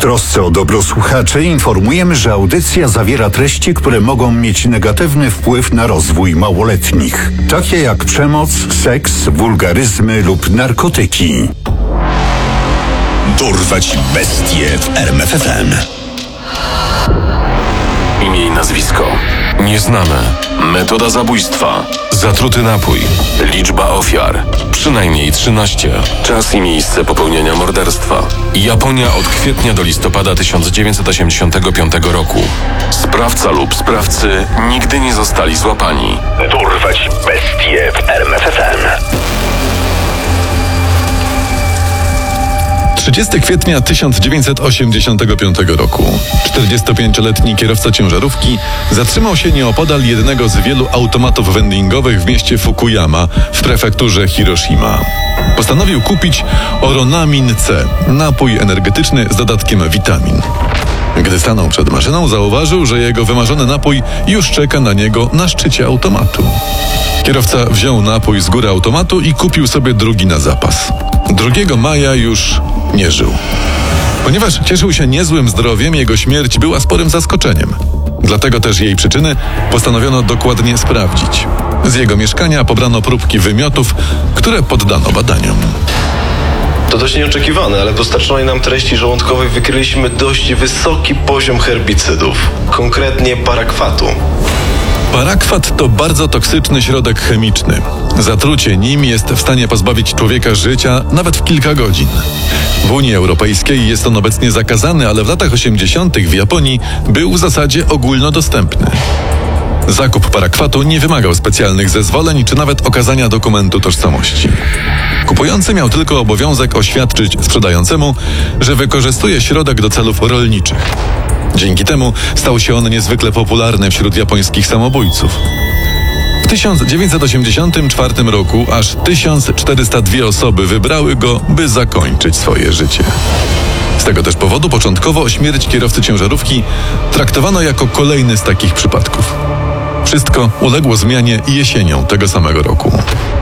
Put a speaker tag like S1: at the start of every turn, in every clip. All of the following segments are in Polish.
S1: trosce o dobro słuchaczy informujemy, że audycja zawiera treści, które mogą mieć negatywny wpływ na rozwój małoletnich, takie jak przemoc, seks, wulgaryzmy lub narkotyki.
S2: Dorwać bestie w RMFFM.
S3: Imię i nazwisko nieznane. Metoda zabójstwa. Zatruty napój. Liczba ofiar. Przynajmniej 13. Czas i miejsce popełnienia morderstwa. Japonia od kwietnia do listopada 1985 roku. Sprawca lub sprawcy nigdy nie zostali złapani.
S2: Dorwać bestie w RMFFM.
S4: 30 kwietnia 1985 roku 45-letni kierowca ciężarówki zatrzymał się nieopodal jednego z wielu automatów vendingowych w mieście Fukuyama w prefekturze Hiroshima. Postanowił kupić Oronamin C, napój energetyczny z dodatkiem witamin. Gdy stanął przed maszyną, zauważył, że jego wymarzony napój już czeka na niego na szczycie automatu. Kierowca wziął napój z góry automatu i kupił sobie drugi na zapas. 2 maja już nie żył. Ponieważ cieszył się niezłym zdrowiem, jego śmierć była sporym zaskoczeniem. Dlatego też jej przyczyny postanowiono dokładnie sprawdzić. Z jego mieszkania pobrano próbki wymiotów, które poddano badaniom.
S5: To dość nieoczekiwane, ale w dostarczonej nam treści żołądkowej wykryliśmy dość wysoki poziom herbicydów, konkretnie parakwatu.
S4: Parakwat to bardzo toksyczny środek chemiczny. Zatrucie nim jest w stanie pozbawić człowieka życia nawet w kilka godzin. W Unii Europejskiej jest on obecnie zakazany, ale w latach 80. w Japonii był w zasadzie ogólnodostępny. Zakup parakwatu nie wymagał specjalnych zezwoleń czy nawet okazania dokumentu tożsamości. Kupujący miał tylko obowiązek oświadczyć sprzedającemu, że wykorzystuje środek do celów rolniczych. Dzięki temu stał się on niezwykle popularny wśród japońskich samobójców. W 1984 roku aż 1402 osoby wybrały go, by zakończyć swoje życie. Z tego też powodu początkowo śmierć kierowcy ciężarówki traktowano jako kolejny z takich przypadków. Wszystko uległo zmianie jesienią tego samego roku.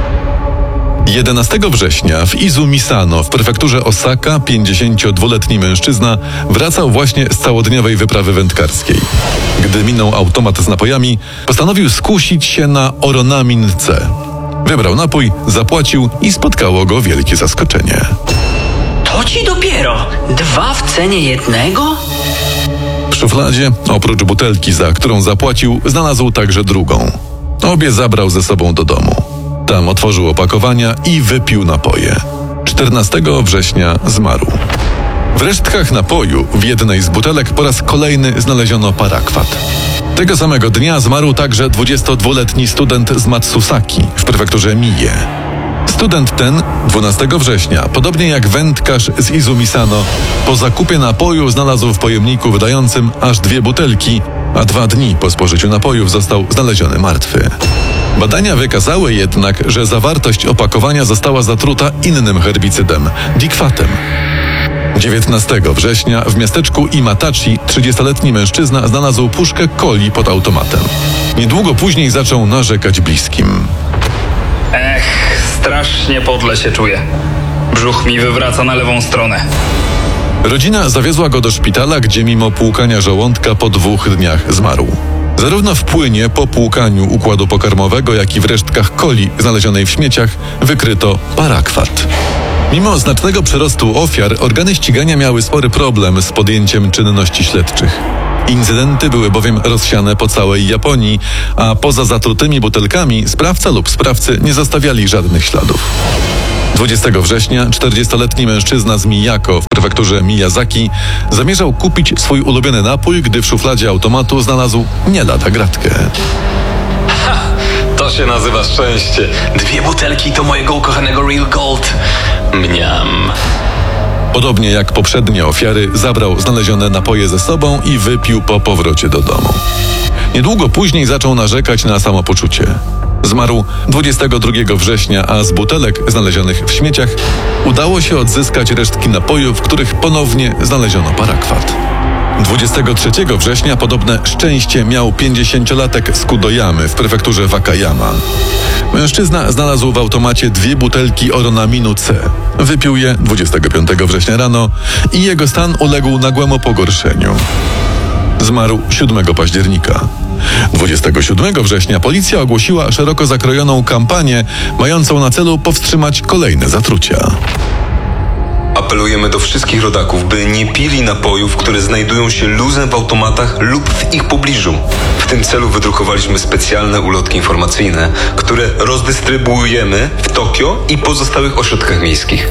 S4: 11 września w Izumisano w prefekturze Osaka 52-letni mężczyzna wracał właśnie z całodniowej wyprawy wędkarskiej. Gdy minął automat z napojami, postanowił skusić się na Oronamin C. Wybrał napój, zapłacił i spotkało go wielkie zaskoczenie.
S6: To ci dopiero 2 w cenie jednego?
S4: W szufladzie, oprócz butelki, za którą zapłacił, znalazł także drugą. Obie zabrał ze sobą do domu. Tam otworzył opakowania i wypił napoje. 14 września zmarł. W resztkach napoju w jednej z butelek po raz kolejny znaleziono parakwat. Tego samego dnia zmarł także 22-letni student z Matsusaki w prefekturze Mie. Student ten 12 września, podobnie jak wędkarz z Izumisano, po zakupie napoju znalazł w pojemniku wydającym aż 2 butelki, a 2 dni po spożyciu napojów został znaleziony martwy. Badania wykazały jednak, że zawartość opakowania została zatruta innym herbicydem – dikwatem. 19 września w miasteczku Imatachi 30-letni mężczyzna znalazł puszkę coli pod automatem. Niedługo później zaczął narzekać bliskim.
S7: Strasznie podle się czuję. Brzuch mi wywraca na lewą stronę.
S4: Rodzina zawiozła go do szpitala, gdzie mimo płukania żołądka po 2 dniach zmarł. Zarówno w płynie po płukaniu układu pokarmowego, jak i w resztkach coli znalezionej w śmieciach wykryto parakwat. Mimo znacznego przyrostu ofiar, organy ścigania miały spory problem z podjęciem czynności śledczych. Incydenty były bowiem rozsiane po całej Japonii, a poza zatrutymi butelkami sprawca lub sprawcy nie zostawiali żadnych śladów. 20 września 40-letni mężczyzna z Miyako w prefekturze Miyazaki zamierzał kupić swój ulubiony napój, gdy w szufladzie automatu znalazł nie lada gratkę.
S3: To się nazywa szczęście. 2 butelki to mojego ukochanego Real Gold. Mniam.
S4: Podobnie jak poprzednie ofiary, zabrał znalezione napoje ze sobą i wypił po powrocie do domu. Niedługo później zaczął narzekać na samopoczucie. Zmarł 22 września, a z butelek znalezionych w śmieciach udało się odzyskać resztki napojów, w których ponownie znaleziono parakwat. 23 września podobne szczęście miał 50-latek z Kudojamy w prefekturze Wakayama. Mężczyzna znalazł w automacie 2 butelki oronaminu C. Wypił je 25 września rano i jego stan uległ nagłemu pogorszeniu. Zmarł 7 października. 27 września policja ogłosiła szeroko zakrojoną kampanię mającą na celu powstrzymać kolejne zatrucia.
S8: Apelujemy do wszystkich rodaków, by nie pili napojów, które znajdują się luzem w automatach lub w ich pobliżu. W tym celu wydrukowaliśmy specjalne ulotki informacyjne, które rozdystrybuujemy w Tokio i pozostałych ośrodkach miejskich.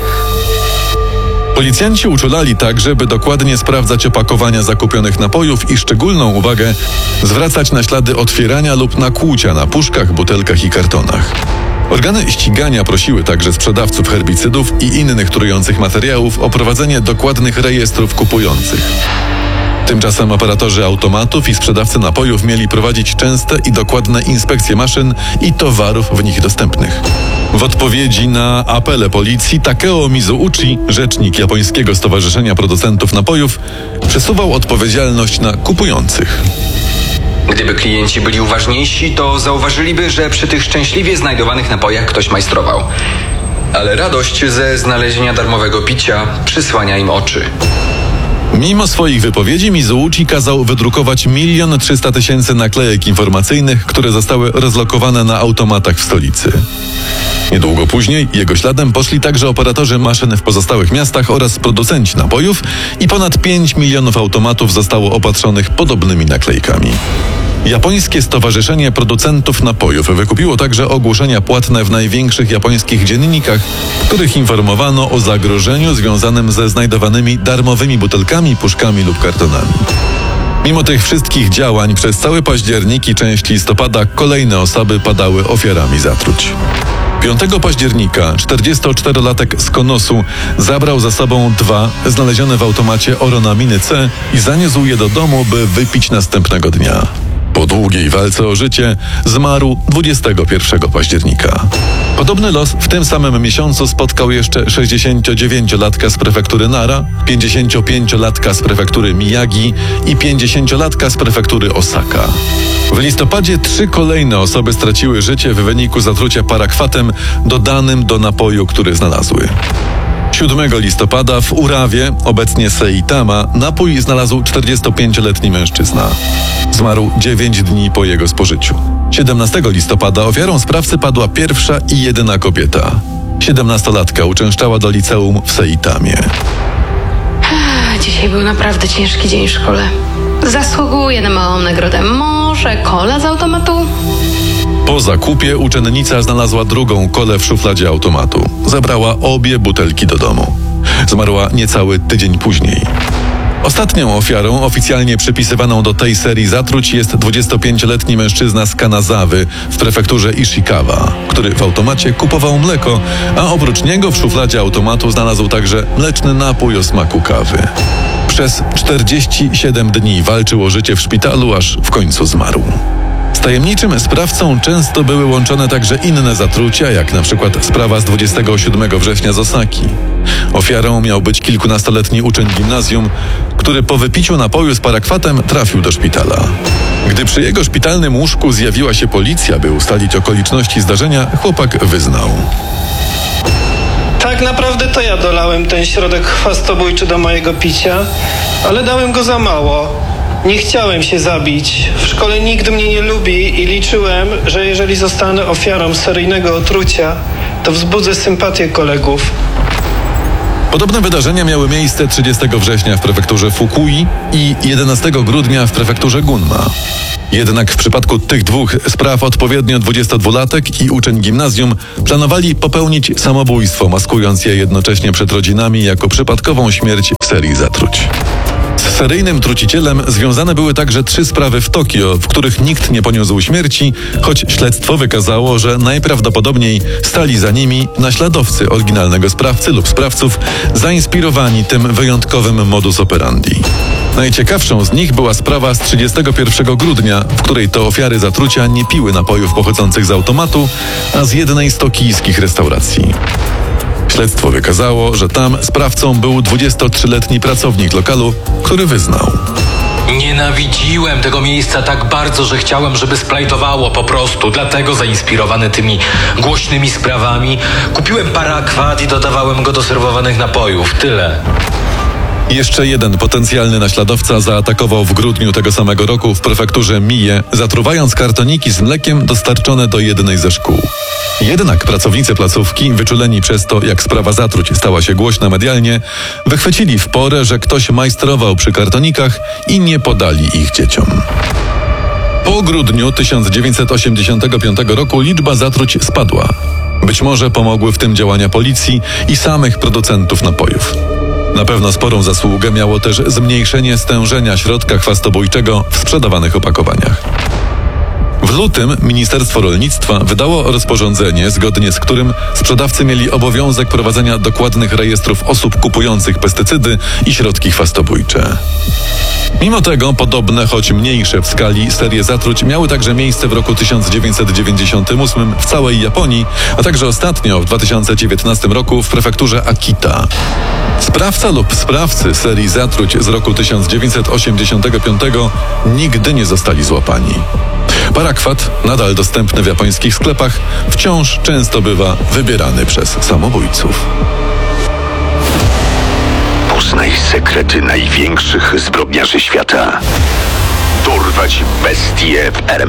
S4: Policjanci uczulali także, by dokładnie sprawdzać opakowania zakupionych napojów i szczególną uwagę zwracać na ślady otwierania lub nakłucia na puszkach, butelkach i kartonach. Organy ścigania prosiły także sprzedawców herbicydów i innych trujących materiałów o prowadzenie dokładnych rejestrów kupujących. Tymczasem operatorzy automatów i sprzedawcy napojów mieli prowadzić częste i dokładne inspekcje maszyn i towarów w nich dostępnych. W odpowiedzi na apele policji Takeo Mizuuchi, rzecznik japońskiego Stowarzyszenia Producentów Napojów, przesuwał odpowiedzialność na kupujących.
S7: Gdyby klienci byli uważniejsi, to zauważyliby, że przy tych szczęśliwie znajdowanych napojach ktoś majstrował. Ale radość ze znalezienia darmowego picia przysłania im oczy.
S4: Mimo swoich wypowiedzi Mizuuchi kazał wydrukować 1 300 000 naklejek informacyjnych, które zostały rozlokowane na automatach w stolicy. Niedługo później jego śladem poszli także operatorzy maszyn w pozostałych miastach oraz producenci napojów i ponad 5 milionów automatów zostało opatrzonych podobnymi naklejkami. Japońskie Stowarzyszenie Producentów Napojów wykupiło także ogłoszenia płatne w największych japońskich dziennikach, w których informowano o zagrożeniu związanym ze znajdowanymi darmowymi butelkami, puszkami lub kartonami. Mimo tych wszystkich działań przez cały październik i część listopada kolejne osoby padały ofiarami zatruć. 5 października 44-latek z Konosu zabrał ze sobą 2 znalezione w automacie oronaminy C i zaniósł je do domu, by wypić następnego dnia. Po długiej walce o życie zmarł 21 października. Podobny los w tym samym miesiącu spotkał jeszcze 69-latka z prefektury Nara, 55-latka z prefektury Miyagi i 50-latka z prefektury Osaka. W listopadzie 3 kolejne osoby straciły życie w wyniku zatrucia parakwatem dodanym do napoju, który znalazły. 7 listopada w Urawie, obecnie Seitama, napój znalazł 45-letni mężczyzna. Zmarł 9 dni po jego spożyciu. 17 listopada ofiarą sprawcy padła pierwsza i jedyna kobieta. 17-latka uczęszczała do liceum w Seitamie.
S9: Dzisiaj był naprawdę ciężki dzień w szkole. Zasługuję na małą nagrodę. Może kola z automatu?
S4: Po zakupie uczennica znalazła drugą kolę w szufladzie automatu. Zabrała obie butelki do domu. Zmarła niecały tydzień później. Ostatnią ofiarą oficjalnie przypisywaną do tej serii zatruć jest 25-letni mężczyzna z Kanazawy w prefekturze Ishikawa, który w automacie kupował mleko, a oprócz niego w szufladzie automatu znalazł także mleczny napój o smaku kawy. Przez 47 dni walczył o życie w szpitalu, aż w końcu zmarł. Z tajemniczym sprawcą często były łączone także inne zatrucia, jak na przykład sprawa z 27 września z Osaki. Ofiarą miał być kilkunastoletni uczeń gimnazjum, który po wypiciu napoju z parakwatem trafił do szpitala. Gdy przy jego szpitalnym łóżku zjawiła się policja, by ustalić okoliczności zdarzenia, chłopak wyznał.
S10: Tak naprawdę to ja dolałem ten środek chwastobójczy do mojego picia, ale dałem go za mało. Nie chciałem się zabić. W szkole nikt mnie nie lubi i liczyłem, że jeżeli zostanę ofiarą seryjnego otrucia, to wzbudzę sympatię kolegów.
S4: Podobne wydarzenia miały miejsce 30 września w prefekturze Fukui i 11 grudnia w prefekturze Gunma. Jednak w przypadku tych 2 spraw odpowiednio 22-latek i uczeń gimnazjum planowali popełnić samobójstwo, maskując je jednocześnie przed rodzinami jako przypadkową śmierć w serii zatruć. Z seryjnym trucicielem związane były także 3 sprawy w Tokio, w których nikt nie poniósł śmierci, choć śledztwo wykazało, że najprawdopodobniej stali za nimi naśladowcy oryginalnego sprawcy lub sprawców zainspirowani tym wyjątkowym modus operandi. Najciekawszą z nich była sprawa z 31 grudnia, w której to ofiary zatrucia nie piły napojów pochodzących z automatu, a z jednej z tokijskich restauracji. Śledztwo wykazało, że tam sprawcą był 23-letni pracownik lokalu, który wyznał.
S11: Nienawidziłem tego miejsca tak bardzo, że chciałem, żeby splajtowało po prostu. Dlatego zainspirowany tymi głośnymi sprawami kupiłem parakwat i dodawałem go do serwowanych napojów. Tyle.
S4: Jeszcze jeden potencjalny naśladowca zaatakował w grudniu tego samego roku w prefekturze Mie, zatruwając kartoniki z mlekiem dostarczone do jednej ze szkół. Jednak pracownicy placówki, wyczuleni przez to, jak sprawa zatruć stała się głośna medialnie, wychwycili w porę, że ktoś majstrował przy kartonikach i nie podali ich dzieciom. Po grudniu 1985 roku liczba zatruć spadła. Być może pomogły w tym działania policji i samych producentów napojów. Na pewno sporą zasługę miało też zmniejszenie stężenia środka chwastobójczego w sprzedawanych opakowaniach. W lutym Ministerstwo Rolnictwa wydało rozporządzenie, zgodnie z którym sprzedawcy mieli obowiązek prowadzenia dokładnych rejestrów osób kupujących pestycydy i środki chwastobójcze. Mimo tego podobne, choć mniejsze w skali serie zatruć miały także miejsce w roku 1998 w całej Japonii, a także ostatnio w 2019 roku w prefekturze Akita. Sprawca lub sprawcy serii zatruć z roku 1985 nigdy nie zostali złapani. Parakwat, nadal dostępny w japońskich sklepach, wciąż często bywa wybierany przez samobójców.
S2: Poznaj sekrety największych zbrodniarzy świata. Dorwać bestie w RMF.